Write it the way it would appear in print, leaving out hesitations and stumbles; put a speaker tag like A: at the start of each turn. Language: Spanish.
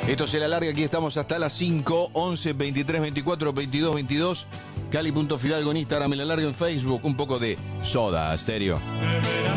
A: Esto se la larga, aquí estamos hasta las 5, 11, 23, 24, 22, 22. Cali.Fidalgo en Instagram, en la larga en Facebook. Un poco de Soda Stereo.